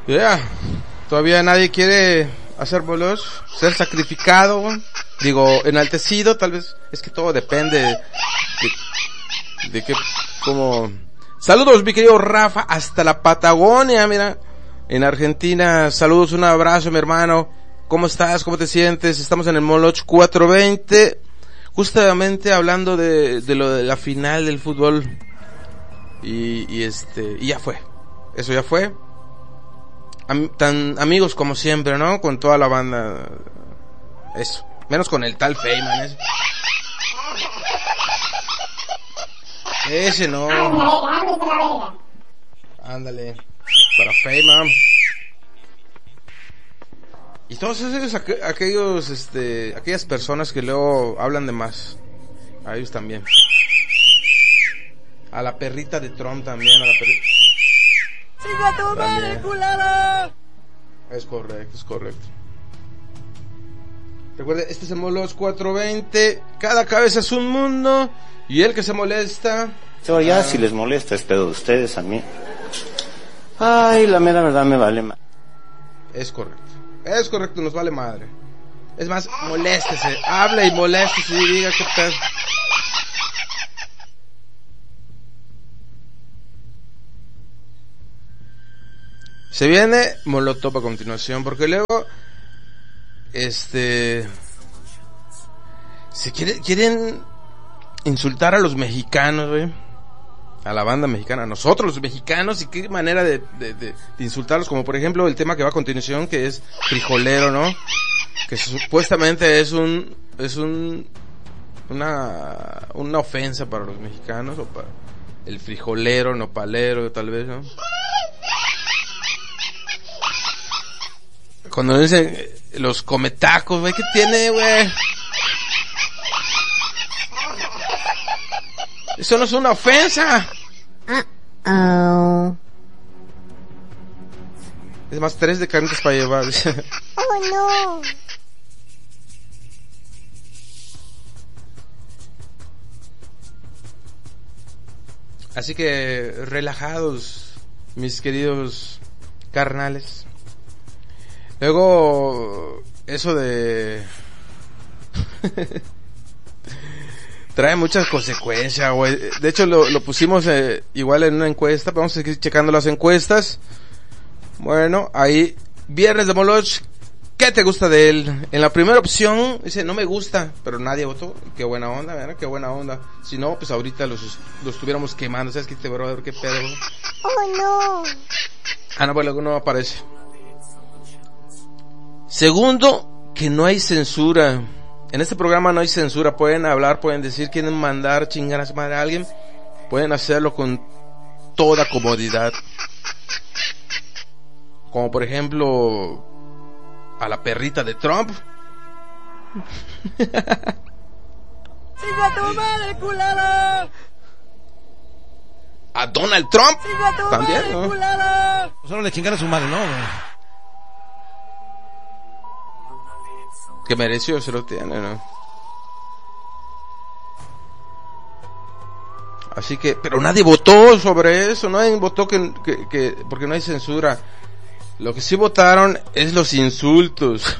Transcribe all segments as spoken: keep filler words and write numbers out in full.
Ya, yeah. Todavía nadie quiere hacer bolos, ser sacrificado, digo, enaltecido, tal vez, es que todo depende de, de que, como... Saludos, mi querido Rafa, hasta la Patagonia, mira, en Argentina. Saludos, un abrazo, mi hermano. ¿Cómo estás? ¿Cómo te sientes? Estamos en el Moloch cuatrocientos veinte, justamente hablando de, de lo de la final del fútbol. Y, y este, y ya fue. Eso ya fue. Am, tan amigos como siempre, ¿no? Con toda la banda. Eso. Menos con el tal Feynman, ese. Ese no. Ándale. Para Feynman. Y todos esos, aqu- aquellos, este, aquellas personas que luego hablan de más. A ellos también. A la perrita de Trump también, a la perrita. ¡Siga tu madre, culada! Es correcto, es correcto. Recuerde, este es el Moloch cuatrocientos veinte. Cada cabeza es un mundo. Y el que se molesta. So, ya ah. si les molesta es pedo de ustedes, a mí. Ay, la mera verdad me vale más. Es correcto. Es correcto, nos vale madre. Es más, moléstese. Habla y moléstese y diga qué pedo. Se viene Molotov a continuación, porque luego este se quiere, quieren insultar a los mexicanos, güey, a la banda mexicana, a nosotros los mexicanos, y qué manera de, de, de, de insultarlos, como por ejemplo el tema que va a continuación, que es frijolero, ¿no? Que supuestamente es un es un una una ofensa para los mexicanos, o para el frijolero, nopalero, tal vez, ¿no? Cuando dicen los cometacos, güey, ¿qué tiene, güey? Eso no es una ofensa. Uh-oh. Es más, tres de carnitas para llevar. Oh, no. Así que, relajados, mis queridos carnales. Luego, eso de... trae muchas consecuencias, güey. De hecho, lo, lo pusimos eh, igual en una encuesta. Vamos a seguir checando las encuestas. Bueno, ahí, Viernes de Moloch. ¿Qué te gusta de él? En la primera opción, dice, no me gusta, pero nadie votó. Qué buena onda, ¿verdad? Qué buena onda. Si no, pues ahorita los, los estuviéramos quemando. ¿Sabes qué, este brother? ¿Qué pedo? Oh, no. Ah, no, pues luego no aparece. Segundo, que no hay censura. En este programa no hay censura. Pueden hablar, pueden decir, quieren mandar chingar a su madre a alguien. Pueden hacerlo con toda comodidad. Como por ejemplo, a la perrita de Trump. ¡Siga tu madre, culada! A Donald Trump. ¡Siga tu también, madre, ¿no? culada! Solo le chingar a su madre, ¿no? Que mereció, se lo tiene, ¿no? Así que, pero nadie votó sobre eso, nadie votó que, que, que porque no hay censura. Lo que sí votaron es los insultos.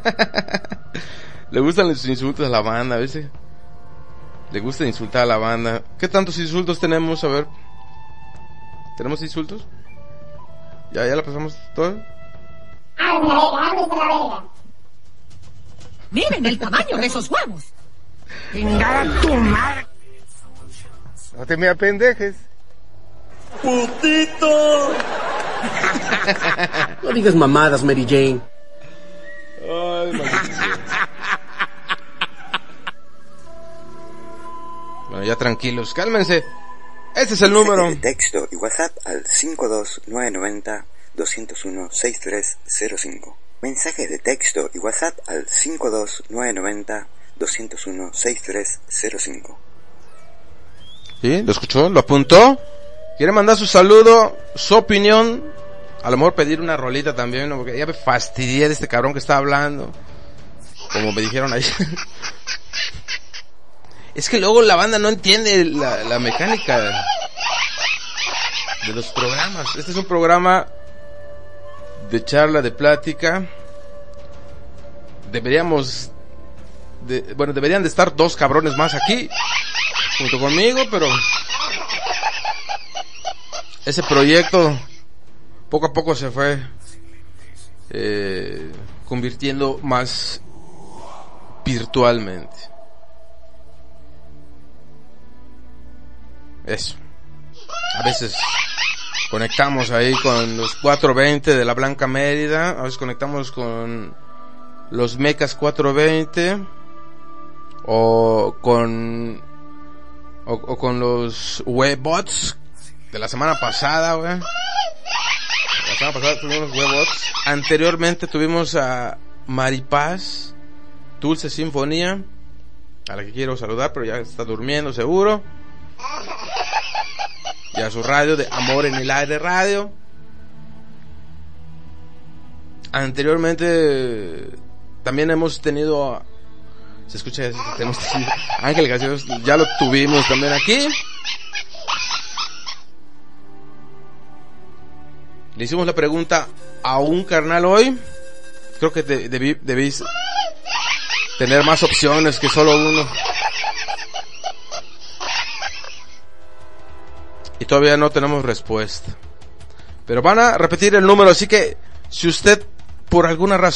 Le gustan los insultos a la banda, ¿ves? Le gusta insultar a la banda. ¿Qué tantos insultos tenemos? A ver. ¿Tenemos insultos? ¿Ya, ya la pasamos todo? ¡Ábrete la verga, ábrete la verga! ¡Miren el tamaño de esos huevos! ¡Chingada tu madre! No te me apendejes. ¡Putito! No digas mamadas, Mary Jane. Ay, maldición. Bueno, ya tranquilos, cálmense. Este es el número. De texto y WhatsApp al cinco dos nueve nueve cero, dos cero uno, seis tres cero cinco. Mensaje de texto y WhatsApp al cinco dos nueve nueve cero, dos cero uno, seis tres cero cinco. ¿Sí? ¿Lo escuchó? ¿Lo apuntó? ¿Quiere mandar su saludo, su opinión? A lo mejor pedir una rolita también, ¿no? Porque ya me fastidié de este cabrón que está hablando. Como me dijeron ahí. Es que luego la banda no entiende la, la mecánica de los programas. Este es un programa de charla, de plática. Deberíamos, de, bueno, deberían de estar dos cabrones más aquí, junto conmigo, pero ese proyecto poco a poco se fue eh, convirtiendo más virtualmente. Eso. A veces conectamos ahí con los cuatrocientos veinte de la Blanca Mérida, a veces conectamos con los Mecas cuatrocientos veinte o con o, o con los Webbots de la semana pasada, güey. La semana pasada tuvimos Webbots. Anteriormente tuvimos a Maripaz, Dulce Sinfonía, a la que quiero saludar, pero ya está durmiendo seguro. Y a su radio de Amor en el Aire Radio. Anteriormente también hemos tenido, se escucha, tenemos Ángel Gaseos, ya lo tuvimos también aquí. Le hicimos la pregunta a un carnal hoy. Creo que de, debí, debéis tener más opciones que solo uno. Y todavía no tenemos respuesta. Pero van a repetir el número, así que si usted por alguna razón